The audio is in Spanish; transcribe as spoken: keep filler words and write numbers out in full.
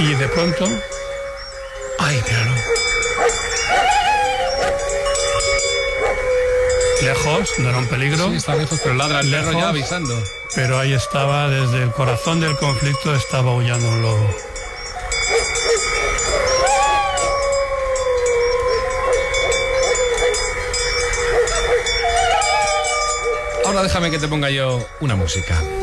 Y de pronto... ¡Ay, míralo! Lejos, no era un peligro. Sí, está lejos, pero ladra el lejos, perro ya avisando. Pero ahí estaba, desde el corazón del conflicto, estaba aullando un lobo. Ahora déjame que te ponga yo una música.